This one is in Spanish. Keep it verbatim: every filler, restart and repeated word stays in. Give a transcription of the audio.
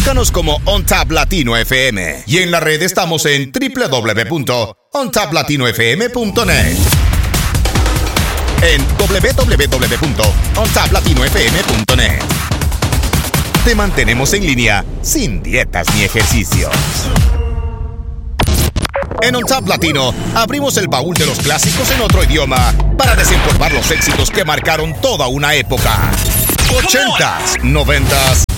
Búscanos como OnTap Latino F M. Y en la red estamos en doble u doble u doble u punto on tap latino f m punto net. En doble u doble u doble u punto on tap latino f m punto net. Te mantenemos en línea sin dietas ni ejercicios. En OnTap Latino abrimos el baúl de los clásicos en otro idioma para desempolvar los éxitos que marcaron toda una época. ochentas, noventas